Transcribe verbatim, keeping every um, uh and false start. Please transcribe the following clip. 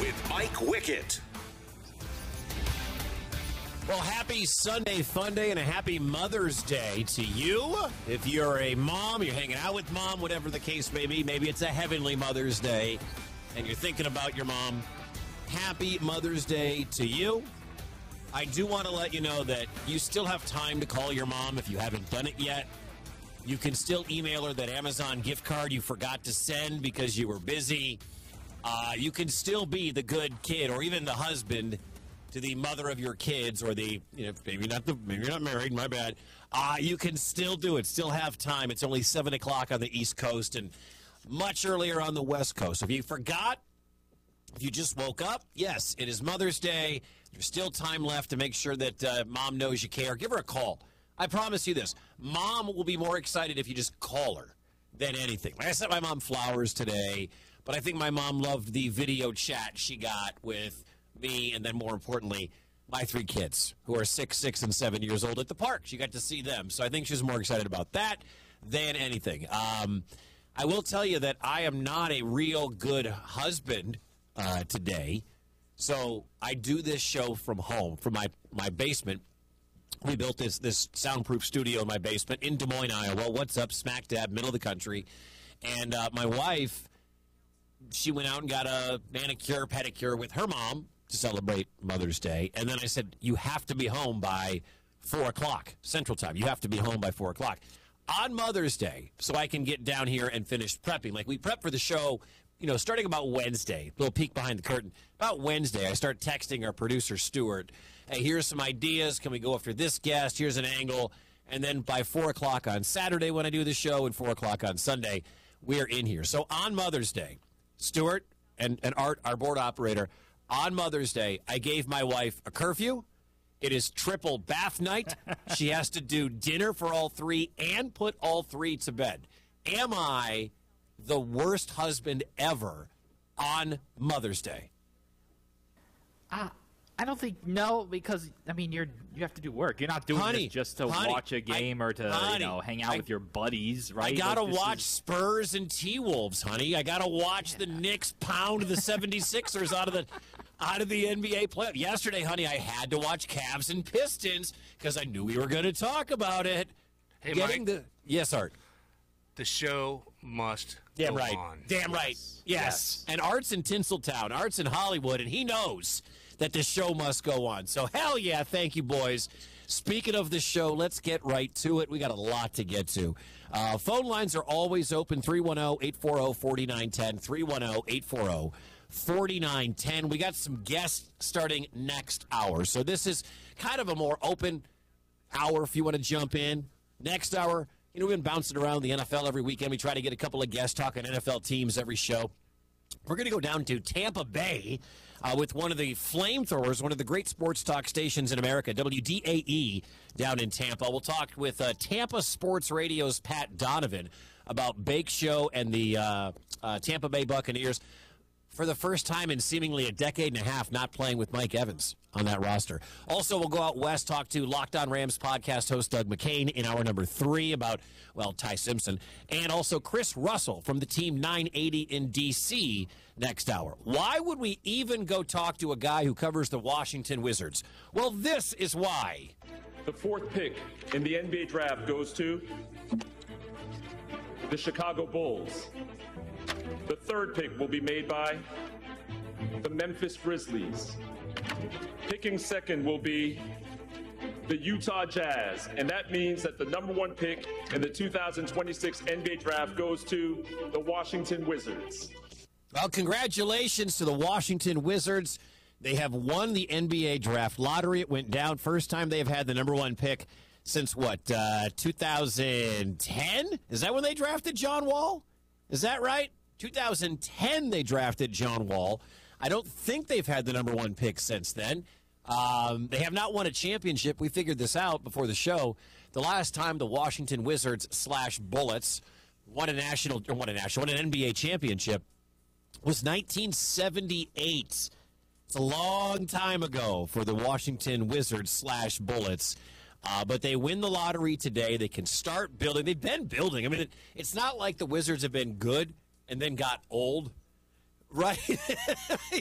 with Mike Wickett. Well, happy Sunday Fun Day and a happy Mother's Day to you. If you're a mom, you're hanging out with mom, whatever the case may be, maybe it's a heavenly Mother's Day and you're thinking about your mom. Happy Mother's Day to you. I do want to let you know that you still have time to call your mom if you haven't done it yet. You can still email her that Amazon gift card you forgot to send because you were busy. Uh, you can still be the good kid or even the husband to the mother of your kids, or the, you know, maybe not the, maybe you're not married, my bad. Uh, you can still do it, still have time. It's only seven o'clock on the East Coast and much earlier on the West Coast. If you forgot, if you just woke up, yes, it is Mother's Day. There's still time left to make sure that uh, mom knows you care. Give her a call. I promise you this. Mom will be more excited if you just call her than anything. Like I sent my mom flowers today, but I think my mom loved the video chat she got with me, and then more importantly, my three kids who are six, six, and seven years old at the park. She got to see them, so I think she's more excited about that than anything. Um, I will tell you that I am not a real good husband uh, today, so I do this show from home, from my, my basement. We built this this soundproof studio in my basement in Des Moines, Iowa. What's up, smack dab, middle of the country. And uh, my wife, she went out and got a manicure, pedicure with her mom to celebrate Mother's Day. And then I said, you have to be home by four o'clock Central Time. You have to be home by four o'clock on Mother's Day so I can get down here and finish prepping. Like, we prep for the show, you know, starting about Wednesday. Little peek behind the curtain. About Wednesday, I start texting our producer, Stuart, hey, here's some ideas. Can we go after this guest? Here's an angle. And then by four o'clock on Saturday when I do the show and four o'clock on Sunday, we're in here. So on Mother's Day, Stuart and, and Art, our board operator, on Mother's Day, I gave my wife a curfew. It is triple bath night. She has to do dinner for all three and put all three to bed. Am I the worst husband ever on Mother's Day? Uh, I don't think, no, because, I mean, you're you have to do work. You're not doing honey, this just to honey, watch a game I, or to, honey, you know, hang out I, with your buddies, right? I got to like, watch is... Spurs and T-Wolves, honey. I got to watch yeah. the Knicks pound the seventy-sixers out of the out of the N B A playoff. Yesterday, honey, I had to watch Cavs and Pistons because I knew we were going to talk about it. Hey, Getting Mike. The, yes, Art. The show must Damn go right. on. Damn right. Yes. Yes. And Art's in Tinseltown. Art's in Hollywood, and he knows that the show must go on. So, hell yeah, thank you, boys. Speaking of the show, let's get right to it. We got a lot to get to. Uh, phone lines are always open, three one zero, eight four zero, four nine one zero, three one zero, eight four zero, four nine one zero. We got some guests starting next hour. So this is kind of a more open hour if you want to jump in. Next hour, you know, we've been bouncing around the N F L every weekend. We try to get a couple of guests talking N F L teams every show. We're going to go down to Tampa Bay uh, with one of the flamethrowers, one of the great sports talk stations in America, W D A E, down in Tampa. We'll talk with uh, Tampa Sports Radio's Pat Donovan about Bake Show and the uh, uh, Tampa Bay Buccaneers. For the first time in seemingly a decade and a half, not playing with Mike Evans on that roster. Also, we'll go out west, talk to Locked On Rams podcast host Doug McCain in hour number three about, well, Ty Simpson. And also Chris Russell from the Team nine eighty in D C next hour. Why would we even go talk to a guy who covers the Washington Wizards? Well, this is why. The fourth pick in the N B A draft goes to the Chicago Bulls. The third pick will be made by the Memphis Grizzlies. Picking second will be the Utah Jazz, and that means that the number one pick in the two thousand twenty-six N B A draft goes to the Washington Wizards. Well, congratulations to the Washington Wizards. They have won the N B A draft lottery. It went down. First time they have had the number one pick since, what, uh, two thousand ten? Is that when they drafted John Wall? Is that right? two thousand ten they drafted John Wall. I don't think they've had the number one pick since then. Um, they have not won a championship. We figured this out before the show. The last time the Washington Wizards slash Bullets won a national, or won a national, won an N B A championship was nineteen seventy-eight. It's a long time ago for the Washington Wizards slash Bullets. Uh, but they win the lottery today. They can start building. They've been building. I mean, it, it's not like the Wizards have been good and then got old, right?